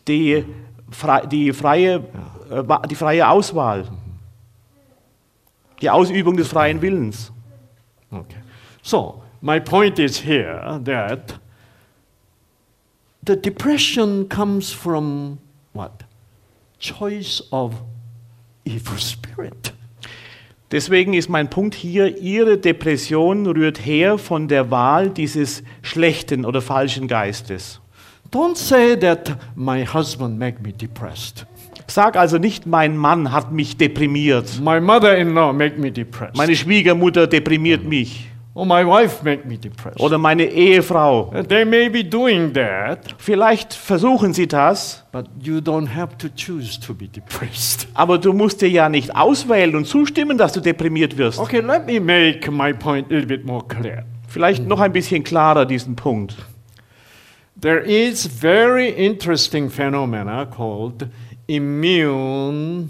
die freie Auswahl, die Ausübung des freien Willens. Okay. So, my point is here that the depression comes from what? Choice of evil spirit. Deswegen ist mein Punkt hier, Ihre Depression rührt her von der Wahl dieses schlechten oder falschen Geistes. Don't say that my husband make me depressed. Sag also nicht, mein Mann hat mich deprimiert. My mother-in-law make me depressed. Meine Schwiegermutter deprimiert mich. Or my wife make me depressed. Oder meine Ehefrau. They may be doing that, Vielleicht versuchen sie das, but you don't have to choose to be depressed. aber du musst dir ja nicht auswählen und zustimmen, dass du deprimiert wirst. Okay, let me make my point a little bit more clear. Vielleicht noch ein bisschen klarer diesen Punkt. There is very interesting phenomena called immune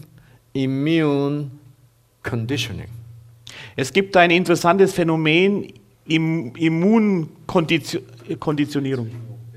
conditioning. Es gibt ein interessantes Phänomen, Immunkonditionierung.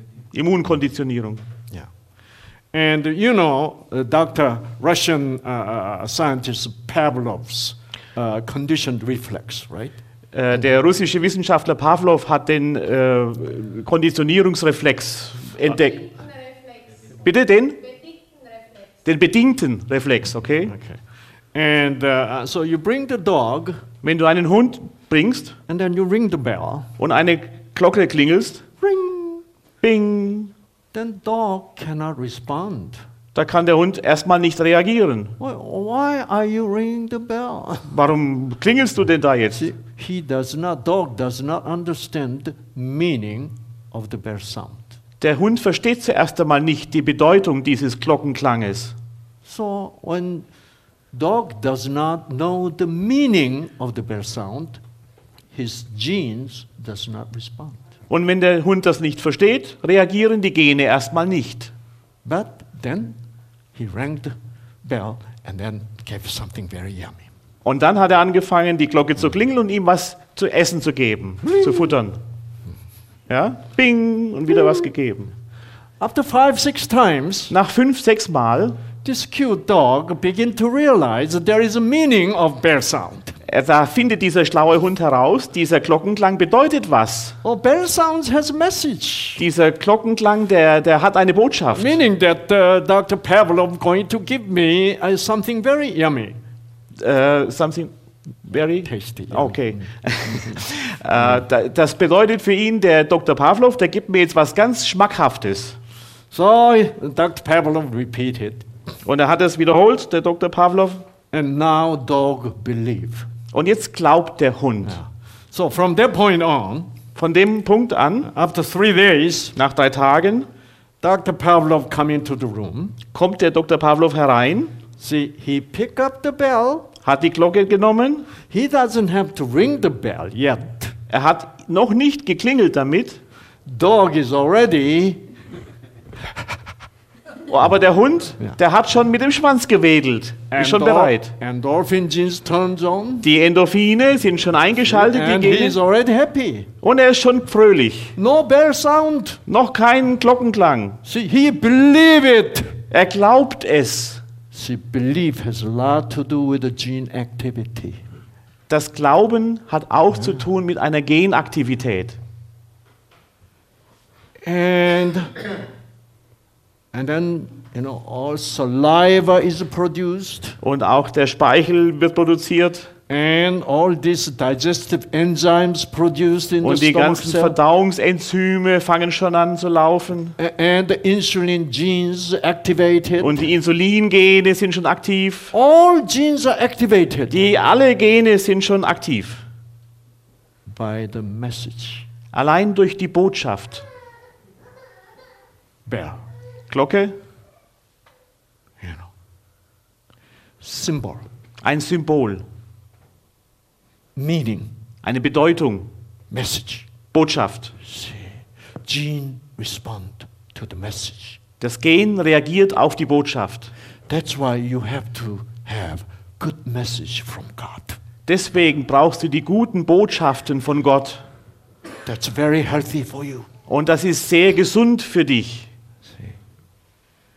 Yeah. And you know, Russian scientist Pavlov's conditioned reflex, right? Der russische Wissenschaftler Pavlov hat den Konditionierungsreflex entdeckt. Bitte den? Den bedingten Reflex, okay? Okay. And so you bring the dog, Wenn du einen Hund bringst and then you ring the bell. und eine Glocke klingelst, Ring. bing, Then dog cannot respond. da kann der Hund erstmal nicht reagieren. Why are you ringing the bell? Warum klingelst du denn da jetzt? See, dog does not understand the meaning of the bell sound. Der Hund versteht zuerst einmal nicht die Bedeutung dieses Glockenklanges. So when dog does not know the meaning of the bell sound, his genes does not respond. Und wenn der Hund das nicht versteht, reagieren die Gene erstmal nicht. But then he rang the bell and then gave something very yummy. Und dann hat er angefangen, die Glocke zu klingeln und ihm was zu essen zu geben, zu futtern. Ja, bing, und wieder was gegeben. After 5, 6 times, Nach 5, 6 Mal, this cute dog begin to realize that there is a meaning of bell sound. da findet dieser schlaue Hund heraus, dieser Glockenklang bedeutet was. Oh, bell sounds has a message. Dieser Glockenklang, der hat eine Botschaft. Meaning that Dr. Pavlov going to give me something very yummy. Something very Tasty. Okay. Das bedeutet für ihn, der Dr. Pavlov, der gibt mir jetzt was ganz Schmackhaftes. So Dr. Pavlov repeated. Und er hat es wiederholt, der Dr. Pavlov. And now dog believe. Und jetzt glaubt der Hund. So from that point on, Von dem Punkt an, after 3 days, nach 3 Tagen, Dr. Pavlov come into the room. kommt der Dr. Pavlov herein, See, he pick up the bell. hat die Glocke genommen. He doesn't have to ring the bell yet. Er hat noch nicht geklingelt damit, Dog is already. aber der Hund, der hat schon mit dem Schwanz gewedelt, ist schon bereit. Endorphin genes turns on. Die Endorphine sind schon eingeschaltet, And die he is Gene, already happy. und er ist schon fröhlich. No bell sound. Noch kein Glockenklang. See, he believe it. Er glaubt es. See, belief has a lot to do with the gene activity. Das Glauben hat auch zu tun mit einer Genaktivität. And then, you know, all saliva is produced. Und auch der Speichel wird produziert. And all these digestive enzymes produced in Und the die stomach ganzen cell. Verdauungsenzyme fangen schon an zu laufen. And the insulin genes activated. Und die Insulingene sind schon aktiv. All genes are activated Alle Gene sind schon aktiv. by the message. Allein durch die Botschaft. Bell, Glocke, you know. Symbol, ein Symbol, meaning, eine Bedeutung, message. Botschaft. See, gene respond to the message. Das Gen reagiert auf die Botschaft. That's why you have to have good message from God. Deswegen brauchst du die guten Botschaften von Gott. That's very healthy for you. Und das ist sehr gesund für dich.